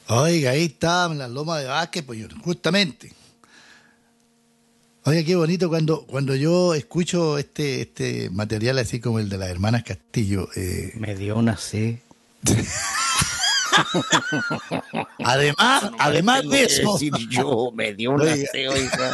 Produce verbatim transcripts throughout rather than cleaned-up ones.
Oiga, ahí está en la loma de Vázquez, pues justamente. Oiga, qué bonito cuando, cuando yo escucho este, este material así como el de las hermanas Castillo. Eh... Me dio una sed. Además, No además de eso. decir yo, me dio una Oiga. sed, oiga.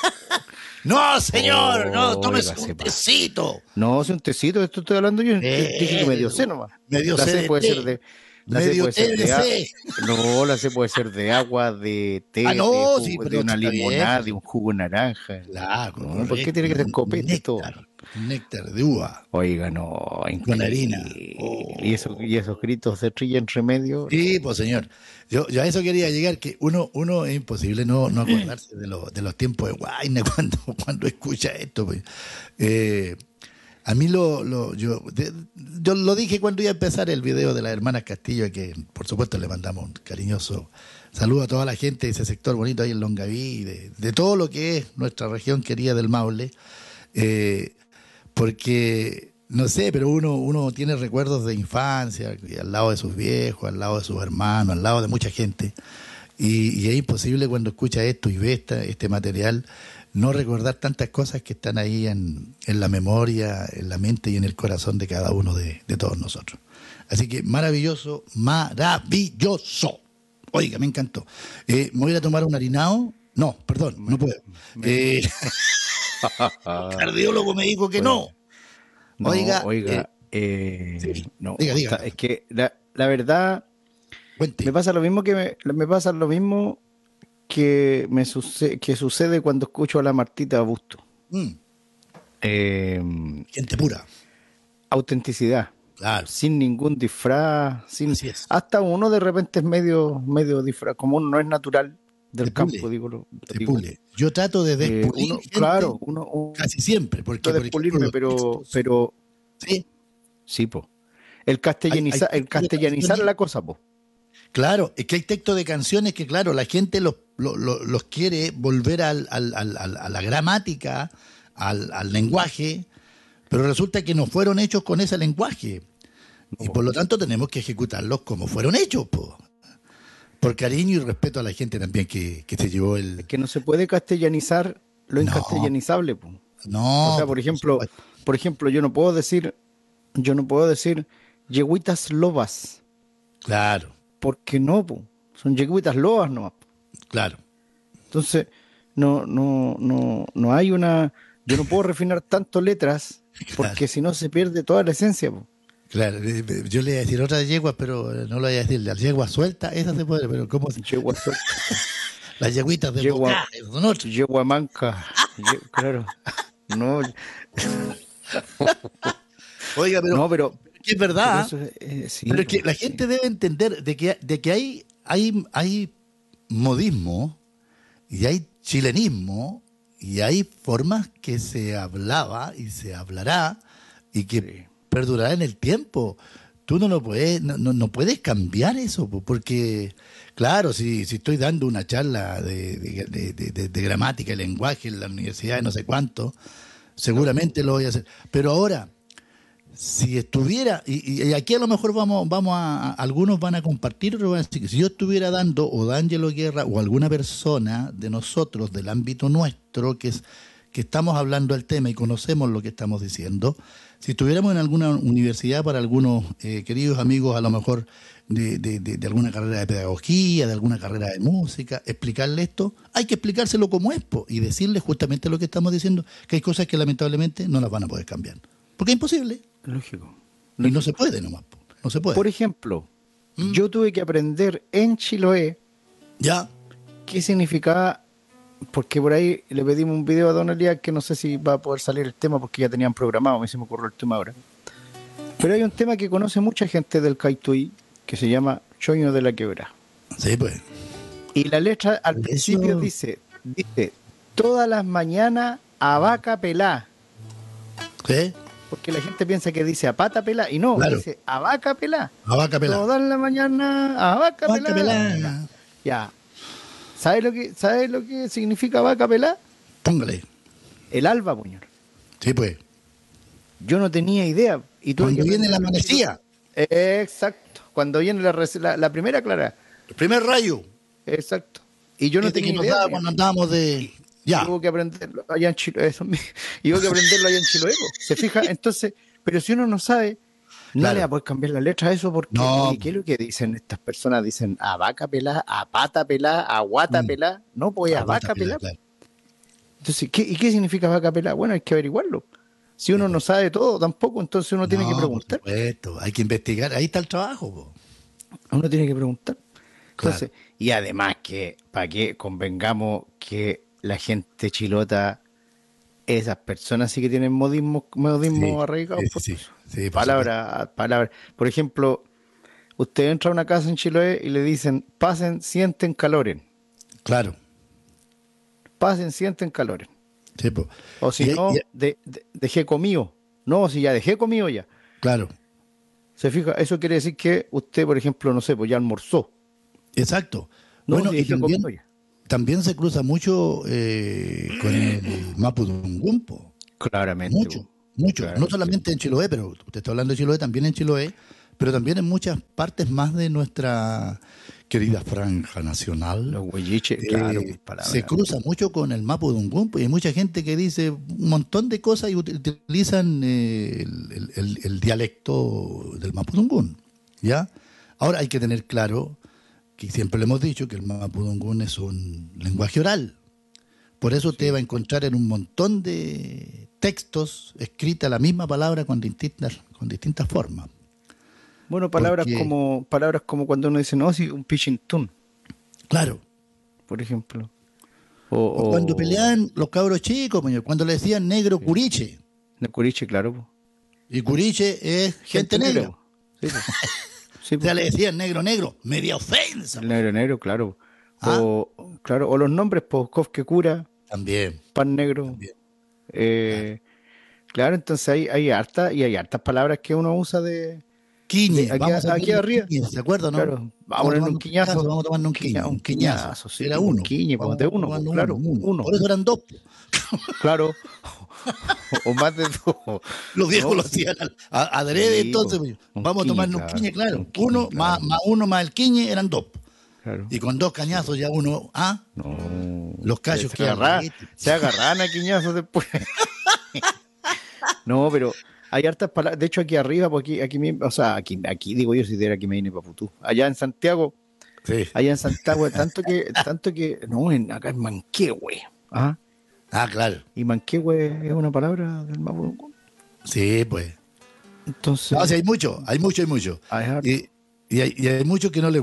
No, señor, Oh, no, tómese oiga, un sepa. tecito. No, es un tecito, esto estoy hablando yo. Eh, Dije que me dio sed nomás. medio La C sed D puede ser T. de. La sed Medio puede ser de. A... T D C. No, la sed puede ser de agua, de té, Ah, de, no, sí, jugo, de pero una está bien. limonada, Pues, de un jugo de naranja. claro, No, ¿por qué correcto. tiene que ser Un copete todo? néctar, un néctar de uva Oiga, no, con harina. increíble. Oh. Y, eso, y esos gritos de trilla entre medio. Sí, pues señor. Yo, yo a eso quería llegar, que uno, uno es imposible no, no acordarse de, lo, de los tiempos de Guayna cuando, cuando escucha esto. Pues. Eh, a mí lo, lo yo, de, yo lo dije cuando iba a empezar el video de las hermanas Castillo, que por supuesto le mandamos un cariñoso saludo a toda la gente de ese sector bonito ahí en Longaví, de, de todo lo que es nuestra región querida del Maule, eh, porque no sé, pero uno, uno tiene recuerdos de infancia, y al lado de sus viejos, al lado de sus hermanos, al lado de mucha gente, y, y es imposible cuando escucha esto y ve esta, este material no recordar tantas cosas que están ahí en, en la memoria, en la mente y en el corazón de cada uno de, de todos nosotros. Así que maravilloso, maravilloso. Oiga, me encantó. Eh, ¿Me voy a ir a tomar un harinado? No, perdón, me, no puedo. Me... Eh, el cardiólogo me dijo que bueno, no. Oiga, no, oiga, eh, eh, sí, no, diga, diga. Es que la, la verdad, Cuente. me pasa lo mismo que me, me pasa lo mismo que me sucede, que sucede cuando escucho a la Martita Busto. Mm. Eh, Gente pura. Autenticidad. Claro. Sin ningún disfraz, sin Así es. Hasta uno de repente es medio, medio disfraz, como uno no es natural del se campo, pule, digo, lo, se digo. pule. Yo trato de despulir eh, uno, gente claro, uno, uno casi siempre, porque de despulirme, pero, pero sí, sí, po. El castellanizar, el castellanizar la cosa, po. Claro, es que hay textos de canciones que, claro, la gente los, los, los quiere volver al, al, al, a la gramática, al, al lenguaje, pero resulta que no fueron hechos con ese lenguaje. No. Y por lo tanto tenemos que ejecutarlos como fueron hechos, po. Por cariño y respeto a la gente también que, que se llevó el... Es que no se puede castellanizar lo no, incastellanizable, po. No. O sea, por ejemplo, por ejemplo, yo no puedo decir, yo no puedo decir yegüitas lobas. Claro. Porque no, po. Son yegüitas lobas nomás. Claro. Entonces, no, no, no, no hay una... Yo no puedo refinar tanto letras porque claro. Si no se pierde toda la esencia, po. Claro, yo le iba a decir otras yeguas, pero no lo voy a decir. Las yeguas sueltas, esas se pueden, pero ¿cómo se Yegua suelta? Las yeguitas de yegua, boca, yegua manca. Ye, claro. No. Oiga, pero, no, pero que es verdad. Pero, eso, eh, sí, pero es que la sí. gente debe entender de que, de que hay, hay, hay modismo y hay chilenismo y hay formas que se hablaba y se hablará y que sí. perdurará en el tiempo. Tú no lo puedes, no, no, no puedes cambiar eso, porque, claro, si, si estoy dando una charla de, de, de, de, de gramática y lenguaje en la universidad de no sé cuánto, seguramente lo voy a hacer. Pero ahora, si estuviera, y, y aquí a lo mejor vamos, vamos a, a, algunos van a compartir, otros van a decir que si yo estuviera dando, o D'Angelo Guerra, o alguna persona de nosotros, del ámbito nuestro, que es que estamos hablando del tema y conocemos lo que estamos diciendo, si estuviéramos en alguna universidad para algunos eh, queridos amigos, a lo mejor de, de, de, de alguna carrera de pedagogía, de alguna carrera de música, explicarle esto, hay que explicárselo como es, po, y decirle justamente lo que estamos diciendo, que hay cosas que lamentablemente no las van a poder cambiar. Porque es imposible. Lógico. Y no se puede nomás, po, no se puede. Por ejemplo, ¿Mm? yo tuve que aprender en Chiloé ya qué significaba. Porque por ahí le pedimos un video a Don Elías que no sé si va a poder salir el tema porque ya tenían programado, me se me ocurrió el tema ahora. Pero hay un tema que conoce mucha gente del Caituí que se llama Choño de la Quebra. Sí, pues. Y la letra al Eso... principio dice, dice, todas las mañanas a vaca pelá. ¿Qué? Porque la gente piensa que dice a pata pelá y no, claro. dice a vaca pelá. A vaca pelá. Todas las mañanas a vaca, vaca pelá. pelá. Ya. ¿Sabes lo que, ¿sabes lo que significa vaca pelá? Póngale. El alba, señor. Sí, pues. Yo no tenía idea. Y Cuando viene la amanecía. Exacto. Cuando viene la, la, la primera clara. El primer rayo. Exacto. Y yo no Este tenía que nos idea. daba cuando andábamos de... Ya. Y hubo que aprenderlo allá en Chiloé. Eso, y hubo que aprenderlo allá en Chiloé. po. ¿Se fija? Entonces, pero si uno no sabe, no Claro. le va a poder cambiar la letra a eso porque, No. oye, ¿qué es lo que dicen estas personas? Dicen a vaca pelada, a pata pelada, a guata Mm. pelada. No, pues a, A vaca guata pelada. pelada, claro. Entonces, ¿qué, ¿y qué significa vaca pelada? Bueno, hay que averiguarlo. Si uno no sabe todo tampoco, entonces uno tiene No, que preguntar. por supuesto, hay que investigar. Ahí está el trabajo. Po. Uno tiene que preguntar. Claro. Entonces, y además que, para que convengamos que la gente chilota, esas personas sí que tienen modismos modismo Sí, arraigados. sí, pues. sí, sí, sí, por Palabra, palabra. Por ejemplo, usted entra a una casa en Chiloé y le dicen, pasen, sienten, caloren. supuesto. Claro. Pasen, sienten, caloren. Sí, po. O si Y- no, y- de, de- dejé comido. No, si ya dejé comido ya. claro, ¿Se fija? Eso quiere decir que usted, por ejemplo, no sé, pues ya almorzó. exacto. No, bueno, si y dejé también, comido ya. también se cruza mucho eh, con el Mapudungún, po. Claramente. Mucho, po. mucho. No Claramente. solamente en Chiloé, pero usted está hablando de Chiloé, también en Chiloé, pero también en muchas partes más de nuestra querida franja nacional. Los huelliches, Eh, claro, pues, palabra. se cruza mucho con el Mapudungún, pues, y hay mucha gente que dice un montón de cosas y ut- utilizan eh, el, el- el- el dialecto del Mapudungún, ¿ya? Ahora hay que tener claro que siempre le hemos dicho que el Mapudungún es un lenguaje oral. Por eso usted va a encontrar en un montón de textos escrita la misma palabra con distintas, con distintas formas. Bueno, palabras Porque- como palabras como cuando uno dice, no, sí, un pichintún, Claro. por ejemplo. O, O o- cuando peleaban los cabros chicos, señor, cuando le decían negro curiche. De curiche, claro. po. Y curiche es gente, negra. po. Sí, po. Sí, O po. sea, le decían negro, negro. Media ofensa. El negro, negro, claro. Ah. O, claro, o los nombres, pues, Cofque cura, También. pan negro. También. Eh, claro, entonces hay, hay hartas, y hay hartas palabras que uno usa de, Quiñe. de- aquí, vamos a aquí ponerle arriba. quiñe, ¿se acuerdan, no? Claro, vamos a ponerle un quiñazo. Vamos a tomar un quiñe. Un Un quiñazo. quiñazo, sí, Era un uno. quiñe, pues, Vamos de uno, tomando claro, uno. uno. Por eso eran dos. Claro. o más de dos. Los viejos No, lo sí. hacían al- a- adrede, Sí, entonces. po. pues, Un vamos a quiñe, tomar un claro. quiñe, claro. Un quiñe, Uno claro. Más, más uno más el quiñe eran dos. Claro. Y con dos cañazos ya uno, ah, No. los callos se, que agarra, se agarran a quiñazos después. No, pero hay hartas palabras. De hecho, aquí arriba, pues aquí, aquí mismo, o sea, aquí, aquí digo yo, si diera aquí me vine para Futú. Allá en Santiago, Sí. allá en Santiago, tanto que, tanto que, no, en, acá en Manquehue. ¿Ah? Ah, claro. Y Manquehue es una palabra del Mapudungun. Sí, pues. Entonces, No, sí, hay mucho, hay mucho, hay mucho. hay harto. Y, y hay, y hay mucho que no le